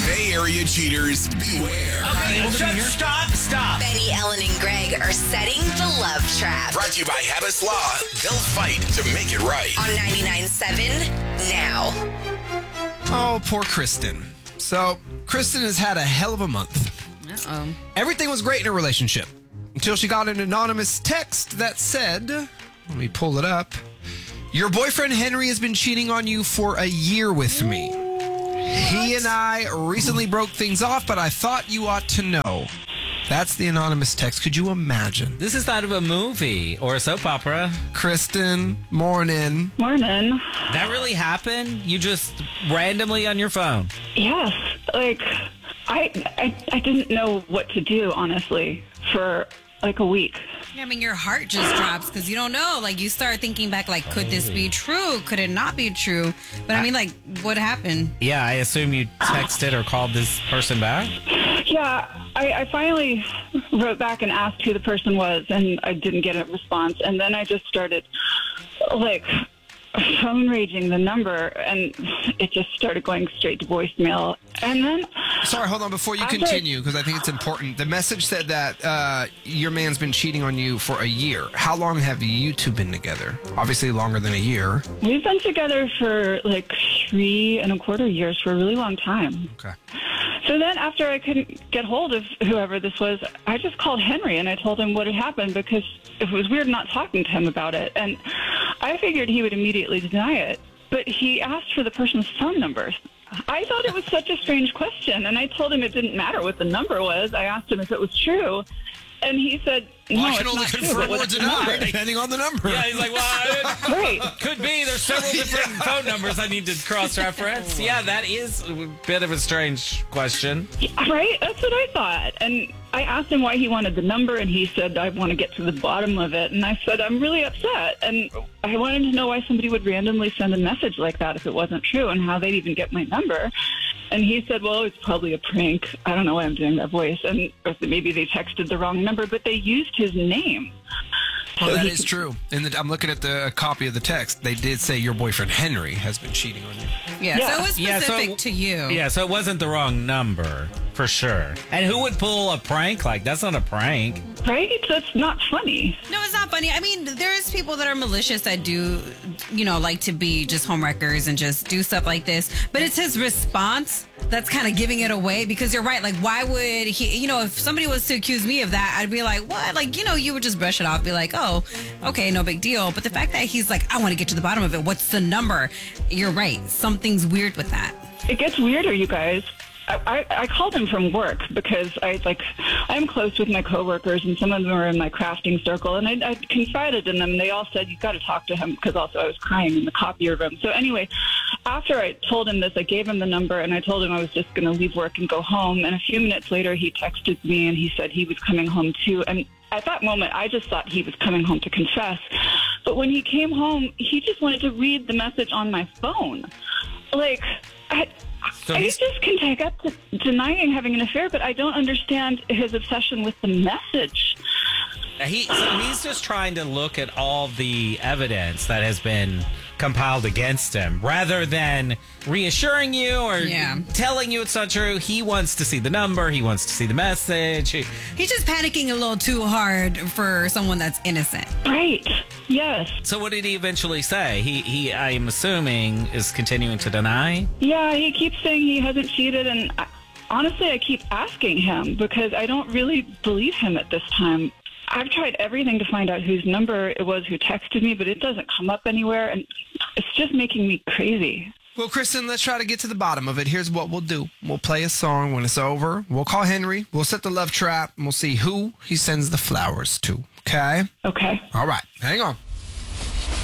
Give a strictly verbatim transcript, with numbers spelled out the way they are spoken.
Bay Area cheaters, beware. Okay, stop, stop, stop. Betty, Ellen, and Greg are setting the love trap. Brought to you by Habits Law. They'll fight to make it right. On ninety-nine point seven now. Oh, poor Kristen. So, Kristen has had a hell of a month. Uh-oh. Everything was great in her relationship until she got an anonymous text that said, let me pull it up. Your boyfriend Henry has been cheating on you for a year with me. He and I recently broke things off, but I thought you ought to know. That's the anonymous text. Could you imagine? This is out of a movie or a soap opera. Kristen, morning. Morning. That really happened? You just randomly on your phone? Yes. Like, I, I, I didn't know what to do, honestly, for like a week. Yeah, I mean, your heart just drops because you don't know. Like, you start thinking back, like, could this be true? Could it not be true? But I mean, like, what happened? Yeah, I assume you texted or called this person back? Yeah, I, I finally wrote back and asked who the person was, and I didn't get a response. And then I just started, like, phone raging the number, and it just started going straight to voicemail. And then... Sorry, hold on. Before you after, continue, because I think it's important. The message said that uh, your man's been cheating on you for a year. How long have you two been together? Obviously longer than a year. We've been together for like three and a quarter years, for a really long time. Okay. So then after I couldn't get hold of whoever this was, I just called Henry and I told him what had happened because it was weird not talking to him about it. And I figured he would immediately deny it. But he asked for the person's phone number. I thought it was such a strange question, and I told him it didn't matter what the number was. I asked him if it was true, and he said, no, well, I can it's only not confirm true, but or what's the deny, number? depending on the number. Yeah, he's like, well, it Right. could be. There's several different phone numbers I need to cross-reference. Yeah, that is a bit of a strange question. Right? That's what I thought. And I asked him why he wanted the number, and he said, I want to get to the bottom of it. And I said, I'm really upset. And I wanted to know why somebody would randomly send a message like that if it wasn't true, and how they'd even get my number. And he said, well, it's probably a prank. I don't know why I'm doing that voice. And or maybe they texted the wrong number, but they used his name. Well, So that he- is true. And the, I'm looking at the copy of the text. They did say your boyfriend Henry has been cheating on you. Yeah, Yeah. so it was Yeah, so- specific to you. Yeah, so it wasn't the wrong number, for sure. And who would pull a prank like that's not a prank? Right? That's not funny. No, it's not funny. I mean, there's people that are malicious that do, you know, like to be just homewreckers and just do stuff like this. But it's his response that's kind of giving it away because you're right. Like, why would he, you know, if somebody was to accuse me of that, I'd be like, what? Like, you know, you would just brush it off, be like, oh, okay, no big deal. But the fact that he's like, I want to get to the bottom of it. What's the number? You're right. Something's weird with that. It gets weirder, you guys. I, I, I called him from work because I like I'm close with my coworkers and some of them are in my crafting circle, and I, I confided in them. And they all said you got to talk to him because also I was crying in the copier room. So anyway, after I told him this, I gave him the number and I told him I was just going to leave work and go home. And a few minutes later, he texted me and he said he was coming home too. And at that moment, I just thought he was coming home to confess. But when he came home, he just wanted to read the message on my phone. Like, I, So I he's- just can take up to denying having an affair, but I don't understand his obsession with the message. He, so he's just trying to look at all the evidence that has been compiled against him rather than reassuring you or Yeah. telling you it's not true. He wants to see the number. He wants to see the message. He- He's just panicking a little too hard for someone that's innocent. Right. Yes. So what did he eventually say? He, he, I'm assuming, is continuing to deny? Yeah, he keeps saying he hasn't cheated, and I, honestly, I keep asking him because I don't really believe him at this time. I've tried everything to find out whose number it was who texted me, but it doesn't come up anywhere, and it's just making me crazy. Well, Kristen, let's try to get to the bottom of it. Here's what we'll do. We'll play a song. When it's over, we'll call Henry. We'll set the love trap, and we'll see who he sends the flowers to. Okay? Okay. All right. Hang on.